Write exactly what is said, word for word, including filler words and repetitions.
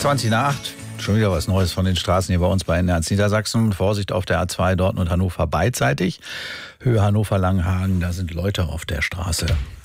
zwanzig nach acht. Schon wieder was Neues von den Straßen hier bei uns bei N eins Niedersachsen. Vorsicht auf der A zwei Dortmund und Hannover beidseitig. Höhe Hannover-Langenhagen, da sind Leute auf der Straße.